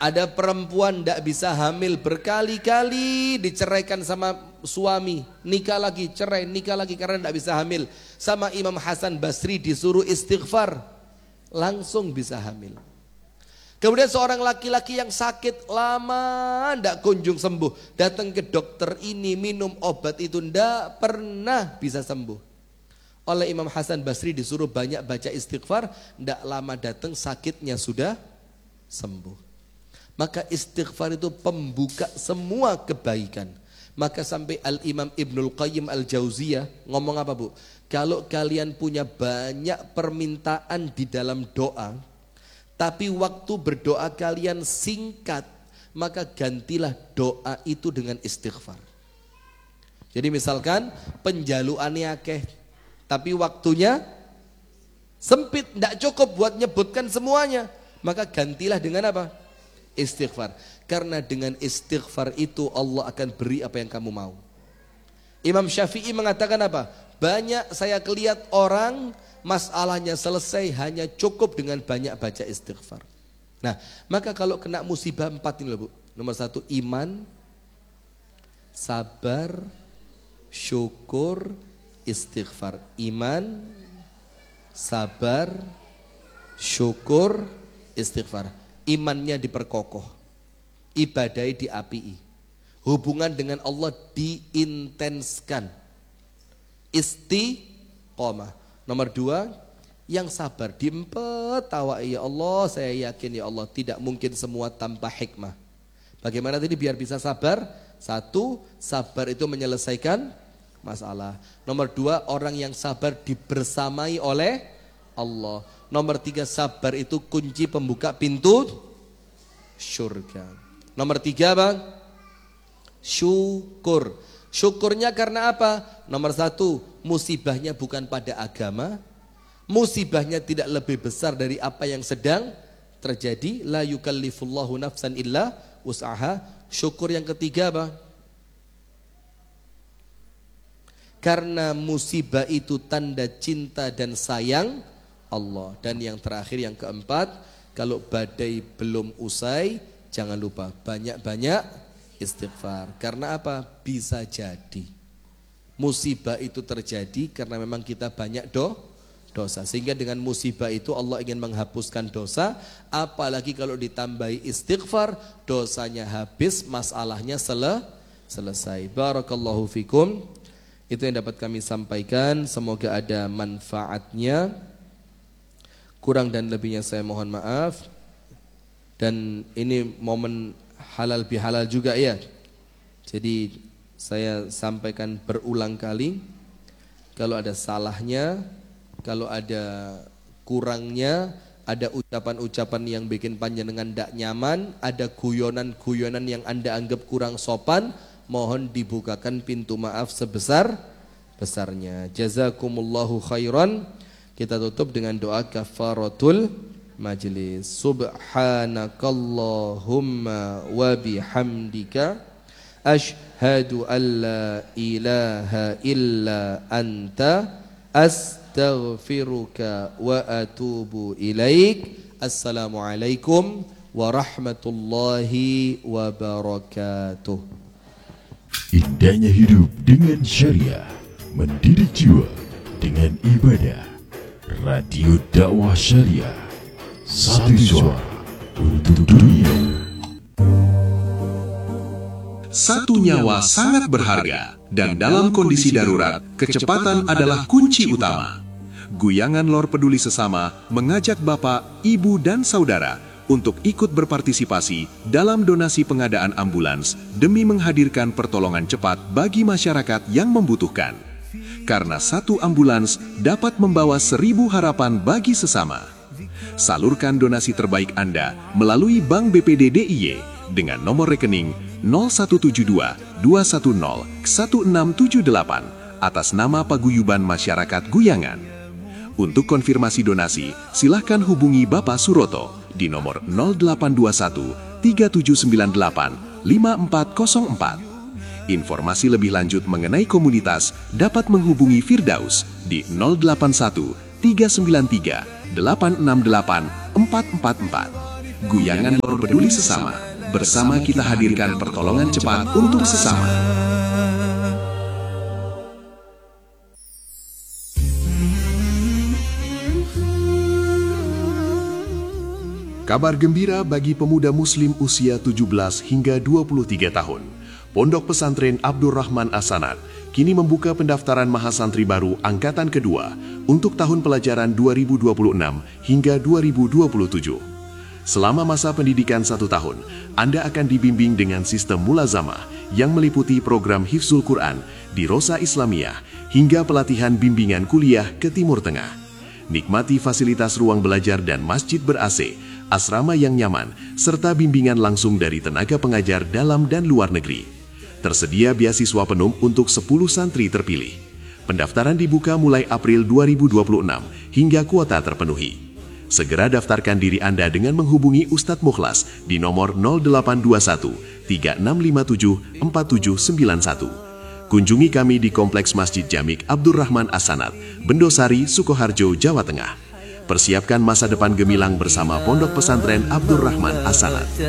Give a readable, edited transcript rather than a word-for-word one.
Ada perempuan tidak bisa hamil berkali-kali, diceraikan sama suami, nikah lagi, cerai, nikah lagi karena tidak bisa hamil. Sama Imam Hasan Basri disuruh istighfar, langsung bisa hamil. Kemudian seorang laki-laki yang sakit lama tidak kunjung sembuh, datang ke dokter ini, minum obat itu tidak pernah bisa sembuh. Oleh Imam Hasan Basri disuruh banyak baca istighfar, tidak lama datang sakitnya sudah sembuh. Maka istighfar itu pembuka semua kebaikan. Maka sampai Al-Imam Ibnul Qayyim Al-Jauziyah ngomong apa bu? Kalau kalian punya banyak permintaan di dalam doa, tapi waktu berdoa kalian singkat, maka gantilah doa itu dengan istighfar. Jadi misalkan penjaluannya akeh, tapi waktunya sempit, tidak cukup buat nyebutkan semuanya, maka gantilah dengan apa? Istighfar. Karena dengan istighfar itu Allah akan beri apa yang kamu mau. Imam Syafi'i mengatakan apa? Banyak saya kelihat orang masalahnya selesai hanya cukup dengan banyak baca istighfar. Nah, maka kalau kena musibah 4 ini loh bu. Nomor 1 iman, sabar, syukur, istighfar. Iman, sabar, syukur, istighfar. Imannya diperkokoh, ibadai diapii, hubungan dengan Allah diintenskan, istiqomah. Nomor 2, yang sabar, diempet tawa, ya Allah saya yakin ya Allah tidak mungkin semua tanpa hikmah. Bagaimana tadi biar bisa sabar? 1, sabar itu menyelesaikan masalah. Nomor 2, orang yang sabar dibersamai oleh Allah. Nomor 3, sabar itu kunci pembuka pintu surga. Nomor 3 bang, syukur. Syukurnya karena apa? Nomor 1, musibahnya bukan pada agama, musibahnya tidak lebih besar dari apa yang sedang terjadi. La yukallifullahu nafsan illa wus'aha. Syukur yang ketiga bang, karena musibah itu tanda cinta dan sayang Allah. Dan yang terakhir yang keempat, kalau badai belum usai, jangan lupa banyak-banyak istighfar. Karena apa? Bisa jadi musibah itu terjadi karena memang kita banyak dosa. Sehingga dengan musibah itu Allah ingin menghapuskan dosa. Apalagi kalau ditambahi istighfar, dosanya habis, masalahnya selesai. Barakallahu fikum. Itu yang dapat kami sampaikan. Semoga ada manfaatnya. Kurang dan lebihnya saya mohon maaf. Dan ini momen halal bihalal juga ya. Jadi saya sampaikan berulang kali. Kalau ada salahnya, kalau ada kurangnya, ada ucapan-ucapan yang bikin panjenengan tidak nyaman, ada guyonan-guyonan yang Anda anggap kurang sopan, mohon dibukakan pintu maaf sebesar-besarnya. Jazakumullahu khairan. Kita tutup dengan doa kafaratul majlis. Subhanakallahumma wa bihamdika asyhadu an la ilaha illa anta astaghfiruka wa atubu ilaik. Assalamualaikum warahmatullahi wabarakatuh. Indahnya hidup dengan syariah, mendidik jiwa dengan ibadah. Radio Dakwah Syariah, satu suara untuk dunia. Satu nyawa sangat berharga, dan dalam kondisi darurat, kecepatan adalah kunci utama. Guyangan Lor Peduli Sesama mengajak Bapak, Ibu, dan Saudara untuk ikut berpartisipasi dalam donasi pengadaan ambulans demi menghadirkan pertolongan cepat bagi masyarakat yang membutuhkan. Karena satu ambulans dapat membawa 1000 harapan bagi sesama. Salurkan donasi terbaik Anda melalui Bank BPD DIY dengan nomor rekening 0172-210-1678 atas nama Paguyuban Masyarakat Guyangan. Untuk konfirmasi donasi, silahkan hubungi Bapak Suroto di nomor 0821 3798 5404. Informasi lebih lanjut mengenai komunitas dapat menghubungi Firdaus di 081 393 868 444. Guyangan Lor Peduli Sesama. Bersama kita hadirkan pertolongan cepat untuk sesama. Kabar gembira bagi pemuda muslim usia 17 hingga 23 tahun. Pondok Pesantren Abdurrahman As-Sanad kini membuka pendaftaran mahasantri baru angkatan kedua untuk tahun pelajaran 2026 hingga 2027. Selama masa pendidikan 1 tahun, Anda akan dibimbing dengan sistem mulazamah yang meliputi program Hifzul Quran di Rosa Islamiyah hingga pelatihan bimbingan kuliah ke Timur Tengah. Nikmati fasilitas ruang belajar dan masjid ber-AC, asrama yang nyaman, serta bimbingan langsung dari tenaga pengajar dalam dan luar negeri. Tersedia beasiswa penuh untuk 10 santri terpilih. Pendaftaran dibuka mulai April 2026 hingga kuota terpenuhi. Segera daftarkan diri Anda dengan menghubungi Ustadz Mukhlas di nomor 0821 3657 4791. Kunjungi kami di Kompleks Masjid Jamik Abdurrahman As-Sanad, Bendosari, Sukoharjo, Jawa Tengah. Persiapkan masa depan gemilang bersama Pondok Pesantren Abdurrahman As-Sanad.